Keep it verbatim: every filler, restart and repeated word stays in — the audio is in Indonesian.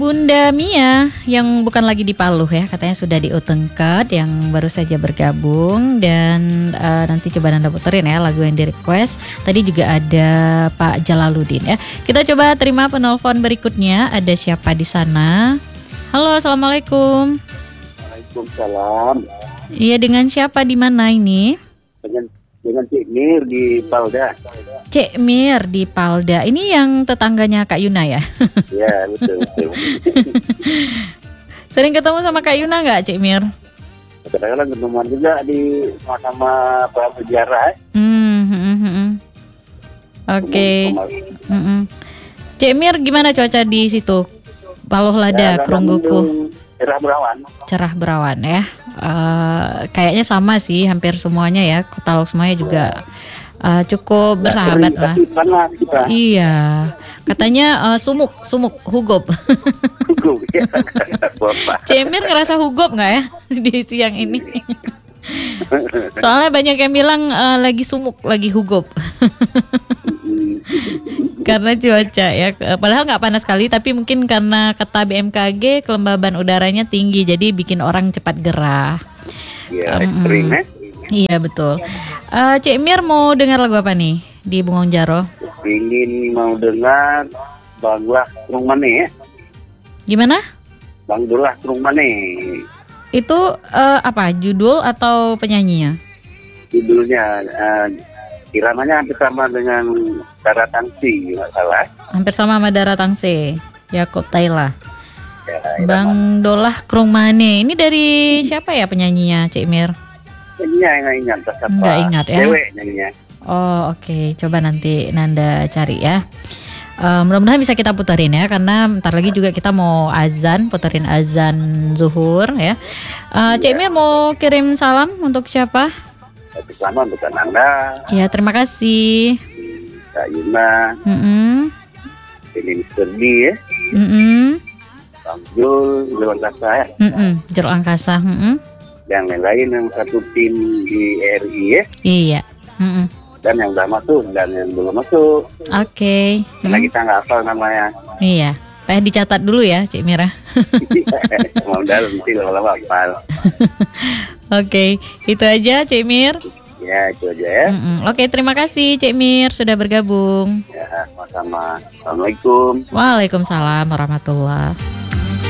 Bunda Mia yang bukan lagi di Paluh ya, katanya sudah di Utengket yang baru saja bergabung. Dan uh, nanti coba Anda puterin ya lagu yang di request. Tadi juga ada Pak Jalaluddin ya. Kita coba terima penelpon berikutnya. Ada siapa di sana? Halo, assalamualaikum. Waalaikumsalam. Iya, dengan siapa di mana ini? Dengan dengan Cik Mir di Palda. Cik Mir di Palda. Ini yang tetangganya Kak Yuna ya? Iya, betul betul. Sering ketemu sama Kak Yuna nggak, Cik Mir? Kadang-kadang ketemuan juga di sama-sama bersejarah. Hmm, hmm, hmm. Oke. Okay. Cik Mir, gimana cuaca di situ? Paluh Lada, ya, Krungguku. Cerah berawan. Cerah berawan ya. Uh, kayaknya sama sih, hampir semuanya ya. Kota semuanya juga uh, cukup bersahabat lah. Iya. Katanya uh, sumuk, sumuk, hugop. Cik Mir ngerasa hugop nggak ya di siang ini? Soalnya banyak yang bilang uh, lagi sumuk, lagi hugop. Karena cuaca ya, padahal nggak panas sekali, tapi mungkin karena kata B M K G kelembaban udaranya tinggi, jadi bikin orang cepat gerah. Iya, ekstrim ya. Iya betul. Uh, Cik Mir mau dengar lagu apa nih di Bungong Jaro? Ingin mau dengar Bang Dulah Kurung Mane ya. Gimana? Bang Dulah Kurung Mane. Itu uh, apa? Judul atau penyanyinya? Judulnya. Uh, Iramanya hampir sama dengan Dara Tangsi, nggak salah. Hampir sama sama Dara Tangsi, Yaakob Taila. Ya, Bang Dolah Krung Mane. Ini dari siapa ya penyanyinya, Cik Mir? Penyanyinya nggak ingat. Nggak ingat ya? Cewek nyanyinya. Oh oke, okay. Coba nanti Nanda cari ya. Uh, mudah-mudahan bisa kita puterin ya, karena ntar lagi juga kita mau azan, puterin azan zuhur ya. Uh, Cik Mir mau kirim salam untuk siapa? Selamat untuk Anda. Ya, terima kasih. Kak Yuna. Mm-mm. Ini Mister D ya. Mm-mm. Bang Jul, Jul Angkasa ya. Mm-mm. Jul Angkasa. Mm-mm. Yang lain yang satu tim di R I ya. Iya. Mm-mm. Dan yang udah masuk dan yang belum masuk. Oke. Okay. Karena mm. kita nggak hafal namanya. Iya. Teh dicatat dulu ya, Cik Mira. Mudah nanti lama-lama hafal. Oke, okay, itu aja Cik Mir. Ya, itu aja ya. Mm-mm. Oke, okay, terima kasih Cik Mir sudah bergabung. Ya, sama-sama. Assalamualaikum. Waalaikumsalam warahmatullahi wabarakatuh.